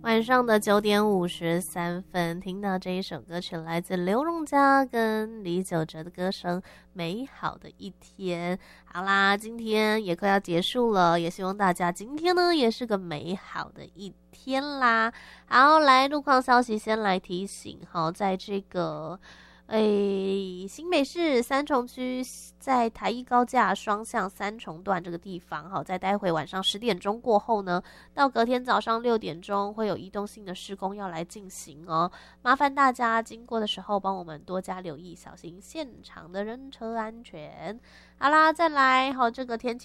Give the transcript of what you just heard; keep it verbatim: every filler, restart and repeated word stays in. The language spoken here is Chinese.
晚上的九点五十三分，听到这一首歌曲，来自刘荣佳跟李玖哲的歌声《美好的一天》。好啦，今天也快要结束了，也希望大家今天呢也是个美好的一天啦。好，来路况消息先来提醒哈，在这个。诶，新北市三重区在台一高架双向三重段这个地方，哈，在待会晚上十点钟过后呢，到隔天早上六点钟会有移动性的施工要来进行哦，麻烦大家经过的时候帮我们多加留意，小心现场的人车安全。好啦，再来，好，这个天气。